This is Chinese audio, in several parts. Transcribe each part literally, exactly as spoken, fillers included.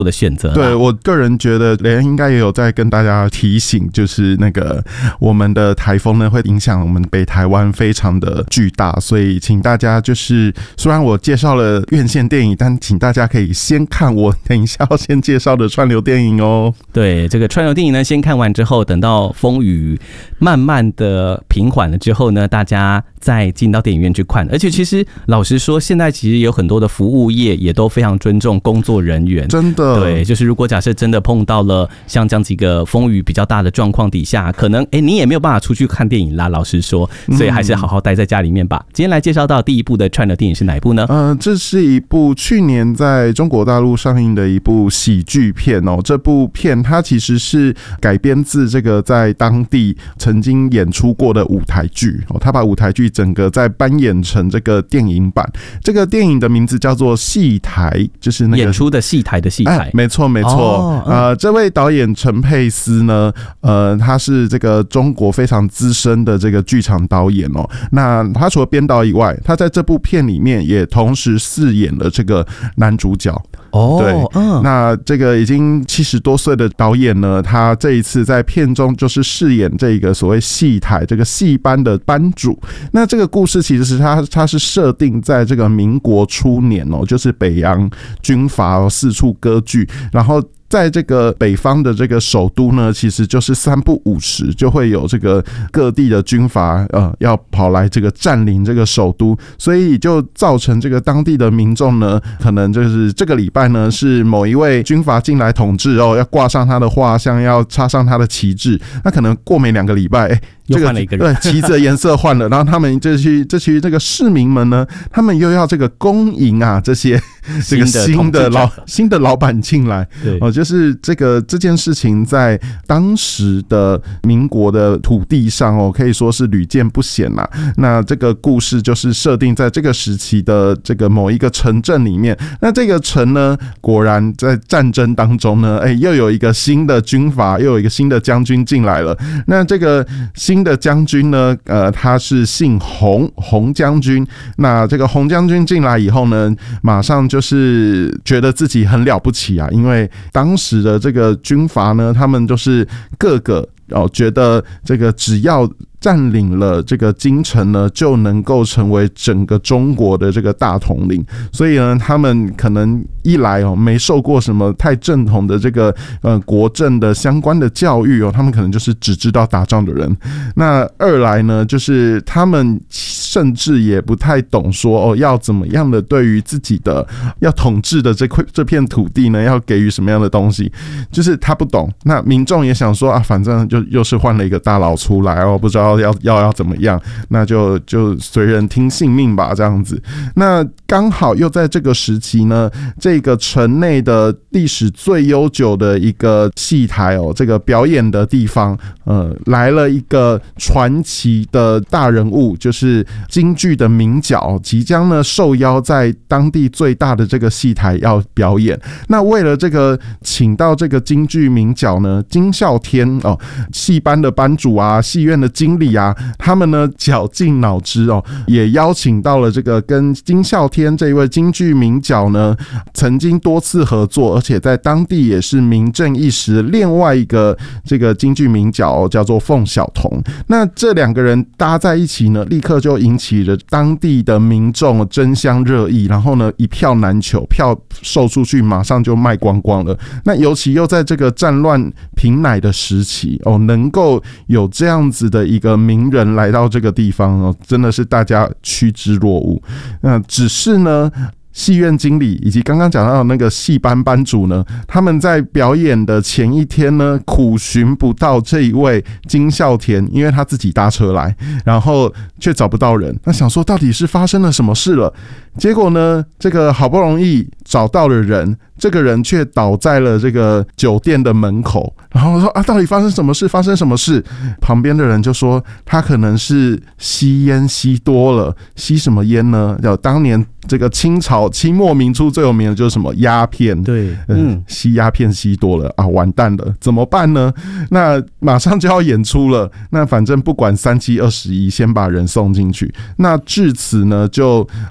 的选择。 对，我个人觉得雷恩应该也有在跟大家提醒，就是那个我们的台风呢会影响我们北台湾非常的巨大，所以请大家就是虽然我介绍了院线电影，但请大家可以先看我等一下要先介绍的串流电影哦。 对，这个串流电影呢，先看完之后，等到风雨慢慢的平缓了之后呢，大家再进到电影院去看。而且其实老实说，现在其实有很多的服务业也都非常尊重工作人员， 真的。 对，就是如果假设真的碰到了像这样几个风雨比较大的状况底下，可能哎你也没有办法出去看电影啦，老实说，所以还是好好待在家里面吧。今天来介绍到第一部的串流电影是哪一部呢？ 呃，这是一部去年在中国大陆上映的一部喜剧片哦。这部片它其实是改编自这个在当地曾经演出过的舞台剧哦，他把舞台剧整个再搬演成这个电影版。这个电影的名字叫做《戏台》，就是那个演出的戏台的戏台。 哎，没错没错。哦嗯、呃，这位导演陈佩斯呢，呃，他是这个中国非常资深的这个剧场导演哦。那他除了编导以外，他在这部片里面也同时饰演了这个男主角。 哦， 对， 嗯， 那这个已经七十多岁的导演呢，他这一次在片中就是饰演这个所谓戏台这个戏班的班主。那这个故事其实是他他是设定在这个民国初年哦，就是北洋军阀哦四处割据，然后在这个北方的这个首都呢，其实就是三不五时就会有这个各地的军阀呃要跑来这个占领这个首都，所以就造成这个当地的民众呢，可能就是这个礼拜呢是某一位军阀进来统治哦，要挂上他的画像，要插上他的旗帜，那可能过没两个礼拜，哎。 又换了一个人， 对，旗子的颜色换了，然后他们这些这些这个市民们呢，他们又要这个恭迎啊这些这个新的老新的老板进来，哦，就是这个这件事情在当时的民国的土地上哦，可以说是屡见不鲜啦。那这个故事就是设定在这个时期的这个某一个城镇里面，那这个城呢，果然在战争当中呢，哎，又有一个新的军阀，又有一个新的将军进来了。那这个新的将军呢，呃，他是姓洪，洪将军。那这个洪将军进来以后呢，马上就是觉得自己很了不起啊，因为当时的这个军阀呢，他们就是各个哦，觉得这个只要占领了这个京城呢，就能够成为整个中国的这个大统领。所以呢，他们可能一来哦，没受过什么太正统的这个呃国政的相关的教育哦，他们可能就是只知道打仗的人。那二来呢，就是他们甚至也不太懂说哦，要怎么样的对于自己的要统治的这块这片土地呢，要给予什么样的东西，就是他不懂。那民众也想说啊，反正就又是换了一个大佬出来哦，不知道要要要怎么样，那就就随人听信命吧，这样子。那刚好又在这个时期呢，这个城内的历史最悠久的一个戏台哦，这个表演的地方，呃，来了一个传奇的大人物，就是京剧的名角，即将呢受邀在当地最大的这个戏台要表演。那为了这个请到这个京剧名角呢，金孝天哦，戏班的班主啊，戏院的经理啊，他们呢绞尽脑汁哦，也邀请到了这个跟金孝天这一位京剧名角呢，曾经多次合作，而且在当地也是名震一时。另外一个这个京剧名角、哦、叫做凤小彤。那这两个人搭在一起呢，立刻就引起了当地的民众争相热议，然后呢一票难求，票售出去马上就卖光光了。那尤其又在这个战乱平乃的时期哦，能够有这样子的一个名人来到这个地方哦，真的是大家趋之若鹜。那只是呢，戏院经理以及刚刚讲到的那个戏班班主呢，他们在表演的前一天呢，苦寻不到这一位金孝天，因为他自己搭车来，然后却找不到人。那想说到底是发生了什么事了？结果呢，这个好不容易找到了人，这个人却倒在了这个酒店的门口。然后我说啊，到底发生什么事？发生什么事？旁边的人就说，他可能是吸烟吸多了。吸什么烟呢？叫当年这个清朝清末民初最有名的就是什么鸦片。 对， 嗯，吸鸦片吸多了啊，完蛋了，怎么办呢？那马上就要演出了，那反正不管三七二十一，先把人送进去。那至此呢，就开始要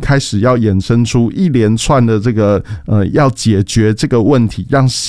要衍生出一连串的这个呃要解决这个问题，让